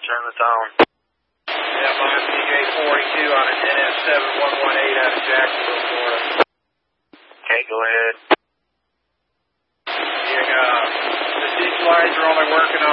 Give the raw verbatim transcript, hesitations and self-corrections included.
return the tone. Yeah, I'm P J forty-two on an N S seven one one eight out of Jacksonville, Florida. Okay, go ahead. Yeah, uh, the T-Slides are only working on